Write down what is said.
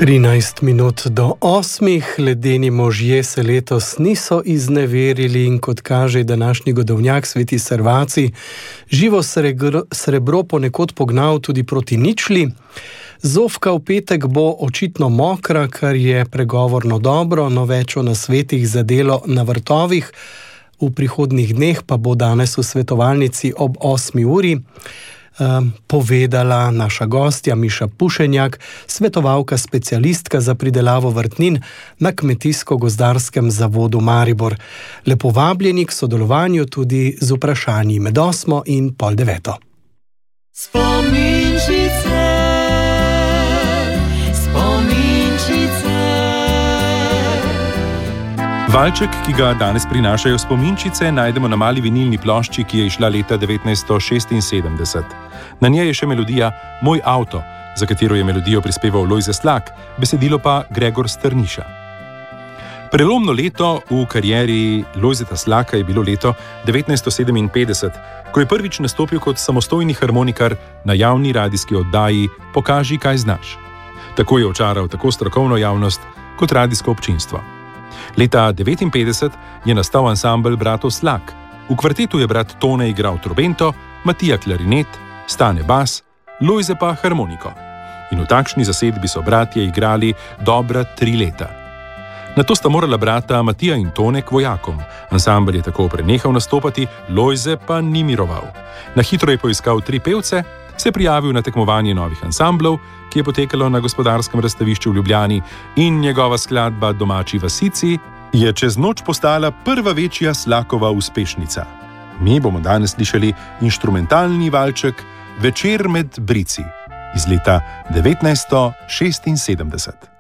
13 minut do 8. Ledeni možje se letos niso izneverili in kot kaže današnji godovnjak Sveti Servacij, živo srebro ponekod pognal tudi proti ničli. Zofka v petek bo očitno mokra, kar je pregovorno dobro, no več o nasvetih za delo na vrtovih. V prihodnjih dneh pa bo danes v svetovalnici ob 8. uri povedala naša gostja Miša Pušenjak, svetovalka specialistka za pridelavo vrtnin na Kmetijsko-gozdarskem zavodu Maribor. Lepo vabljeni k sodelovanju tudi z vprašanji med 8. in pol 9. Spominčice, spominčice. Valček, ki ga danes prinašajo spominčice, najdemo na mali vinilni plošči, ki je izšla leta 1976. Na njej je še melodija Moj avto, za katero je melodijo prispeval Lojze Slak, besedilo pa Gregor Strniša. Prelomno leto v karieri Lojzeta Slaka je bilo leto 1957, ko je prvič nastopil kot samostojni harmonikar na javni radijski oddaji Pokaži, kaj znaš. Tako je očaral tako strokovno javnost kot radijsko občinstvo. Leta 1959 je nastal ansambel bratov Slak. V kvartetu je brat Tone igral trobento, Matija klarinet, Stane bas, Lojze pa harmoniko. In v takšni zasedbi so bratje igrali dobra 3 leta. Nato sta morala brata Matija in Tone k vojakom. Ansambel je tako prenehal nastopati, Lojze pa ni miroval. Na hitro je poiskal 3 pevce, se prijavil na tekmovanje novih ansamblov, ki je potekalo na Gospodarskem razstavišču v Ljubljani, in njegova skladba Domači vasici je čez noč postala prva večja Slakova uspešnica. Mi bomo danes slišali inštrumentalni valček Večer med brici iz leta 1976.